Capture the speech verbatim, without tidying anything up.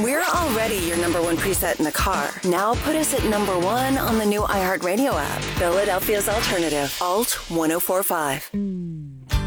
We're already your number one preset in the car. Now put us at number one on the new iHeartRadio app. Philadelphia's alternative, Alt ten forty-five.